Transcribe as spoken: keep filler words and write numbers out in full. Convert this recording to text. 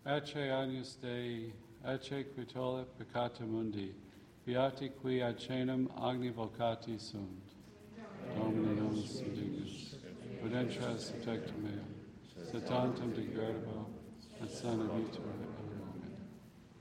Ecce agnus Dei, ecce quitola peccata mundi, beati qui ad cenum agni vocati sunt. Domini nomus indignus, ut entras subjectum meum, sed tantum de gradabo, et sana vitere.